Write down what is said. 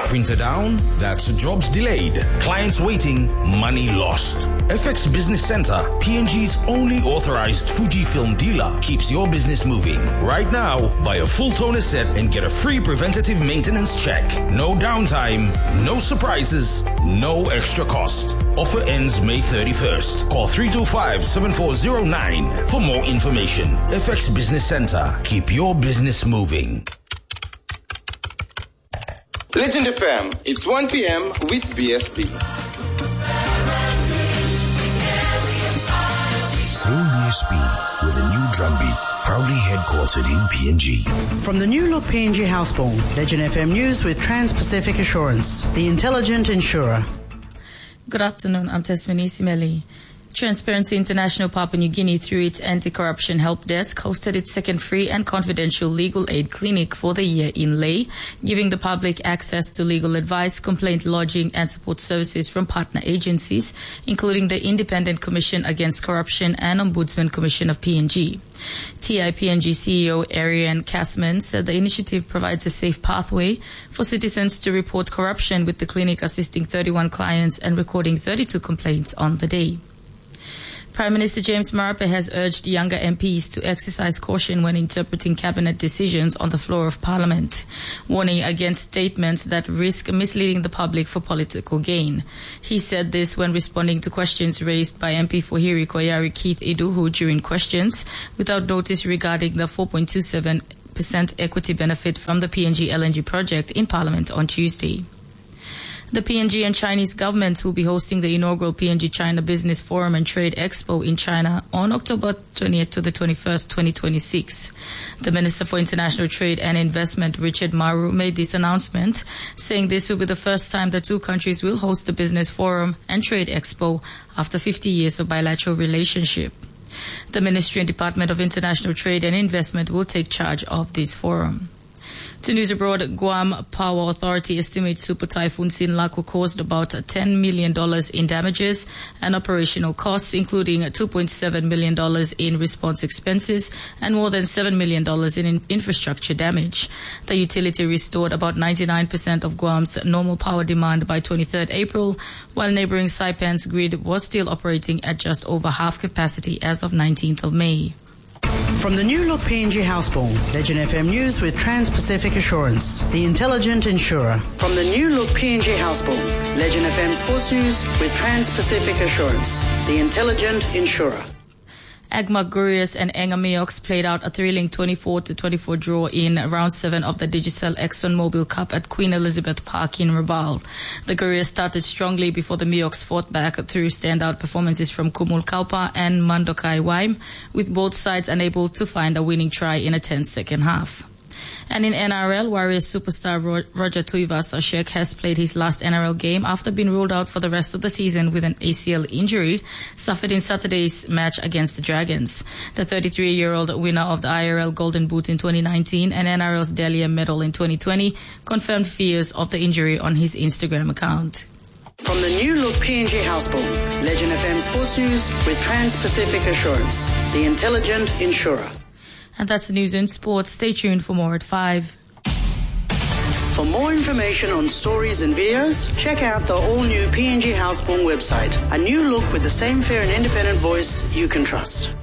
Printer down? That's jobs delayed. Clients waiting, money lost. FX Business Center, PNG's only authorized Fujifilm dealer, keeps your business moving. Right now, buy a full toner set and get a free preventative maintenance check. No downtime, no surprises, no extra cost. Offer ends May 31st. Call 325-7409 for more information. FX Business Center, keep your business moving. Legend FM, it's 1 p.m. with BSB. Same BSB with a new drum beat, proudly headquartered in PNG. From the new look PNG Housebourne, Legend FM News with Trans-Pacific Assurance, the intelligent insurer. Good afternoon, I'm Tesmini Simeli. Transparency International Papua New Guinea, through its anti-corruption help desk, hosted its second free and confidential legal aid clinic for the year in Lae, giving the public access to legal advice, complaint lodging and support services from partner agencies, including the Independent Commission Against Corruption and Ombudsman Commission of PNG. TIPNG CEO Ariane Kasman said the initiative provides a safe pathway for citizens to report corruption, with the clinic assisting 31 clients and recording 32 complaints on the day. Prime Minister James Marape has urged younger MPs to exercise caution when interpreting cabinet decisions on the floor of Parliament, warning against statements that risk misleading the public for political gain. He said this when responding to questions raised by MP for Hiri Koyari Keith Iduhu during questions without notice regarding the 4.27% equity benefit from the PNG LNG project in Parliament on Tuesday. The PNG and Chinese governments will be hosting the inaugural PNG-China Business Forum and Trade Expo in China on October 20th to the 21st, 2026. The Minister for International Trade and Investment, Richard Maru, made this announcement, saying this will be the first time the two countries will host the Business Forum and Trade Expo after 50 years of bilateral relationship. The Ministry and Department of International Trade and Investment will take charge of this forum. To news abroad, Guam Power Authority estimates Super Typhoon Sinlaku caused about $10 million in damages and operational costs, including $2.7 million in response expenses and more than $7 million in infrastructure damage. The utility restored about 99% of Guam's normal power demand by 23rd April, while neighboring Saipan's grid was still operating at just over half capacity as of 19th of May. From the new look PNG Housebourne, Legend FM News with Trans-Pacific Assurance, the intelligent insurer. From the new look PNG Housebourne, Legend FM Sports News with Trans-Pacific Assurance, the intelligent insurer. Agma Gurius and Enga Miox played out a thrilling 24-24 draw in round 7 of the Digicel ExxonMobil Cup at Queen Elizabeth Park in Rabaul. The Gurius started strongly before the Miox fought back through standout performances from Kumul Kaupa and Mandokai Waim, with both sides unable to find a winning try in a tense second half. And in NRL, Warriors superstar Roger Tuivasa-Sheck has played his last NRL game after being ruled out for the rest of the season with an ACL injury suffered in Saturday's match against the Dragons. The 33-year-old winner of the IRL Golden Boot in 2019 and NRL's Dahlia Medal in 2020 confirmed fears of the injury on his Instagram account. From the new look PNG Housebourne, Legend FM Sports News with Trans-Pacific Assurance, the intelligent insurer. And that's the news in sports. Stay tuned for more at 5. For more information on stories and videos, check out the all-new PNG Housebourne website. A new look with the same fair and independent voice you can trust.